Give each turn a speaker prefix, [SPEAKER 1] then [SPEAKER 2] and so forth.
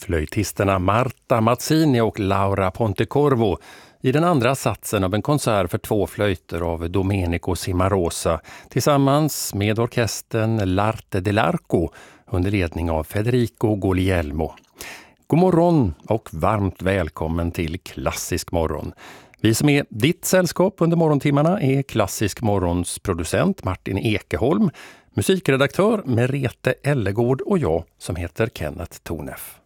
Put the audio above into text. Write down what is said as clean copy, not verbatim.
[SPEAKER 1] Flöjtisterna Marta Mazzini och Laura Pontecorvo i den andra satsen av en konsert för 2 flöjter av Domenico Cimarosa tillsammans med orkestern L'Arte dell'Arco under ledning av Federico Guglielmo. God morgon och varmt välkommen till Klassisk morgon. Vi som är ditt sällskap under morgontimmarna är Klassisk morgons producent Martin Ekeholm, musikredaktör Merete Ellegård och jag som heter Kenneth Tornef.